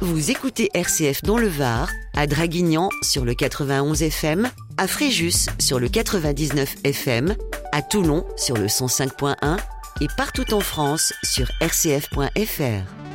vous écoutez RCF dans le Var, à Draguignan sur le 91 FM, à Fréjus sur le 99 FM, à Toulon sur le 105.1 et partout en France sur rcf.fr.